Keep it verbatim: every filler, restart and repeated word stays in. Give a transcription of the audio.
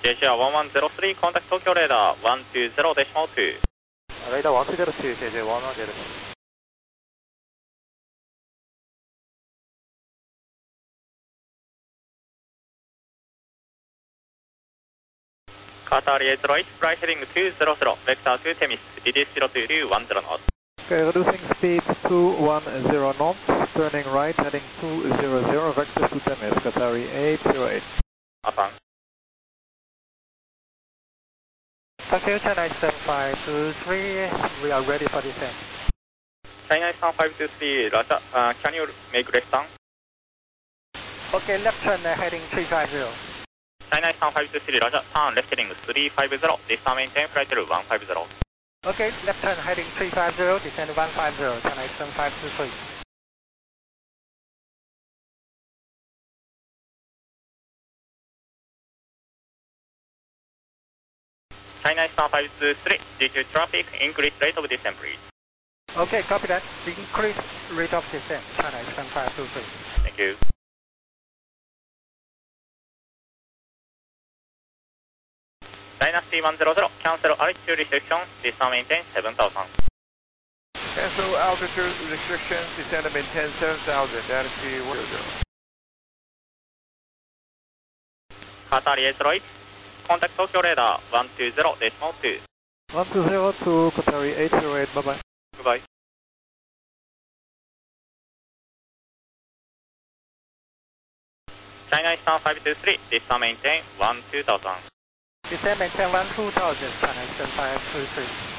ジェイシーアールいちいちゼロさん、コンタクト東京レーダーいちにゼロデシマルに。 レーダーいちにゼロに、ジェイジェイいちいちゼロ。 カーターリエイゼロいち、フライヘディングにひゃく、ベクターにテミス、リディーゼロにじゅうノット。 Okay, reducing speed two one zero knots, turning right, heading two zero zero, vectors to Temis, Qatari eight zero eight. アサン。 Taxi China seven five two three, we are ready for descent. China seven five two three, Roger, uh, can you make left turn? Okay, left turn uh, heading three five zero. China seven five two three, Roger, turn left heading three five zero, this time maintain flight level one five zero. Okay, left turn heading three five zero, descend one five zero, China seven five two three. China seven five two three, due to traffic, increase rate of descent, please. Okay, copy that. Increase rate of descent, China seven five two three. Thank you. Dynasty one hundred, cancel altitude restriction, this time maintain seven thousand. Cancel altitude restrictions, descend and maintain seven thousand, Dynasty one hundred. カーターリエイゼロいち、コンタクト東京レーダーいちにゼロデシマルに。 one two zero to Qatari eight zero eight, bye bye. Goodbye. China seven five two three, this time maintain one two thousand. Descend maintain one two thousand, China seven five two three.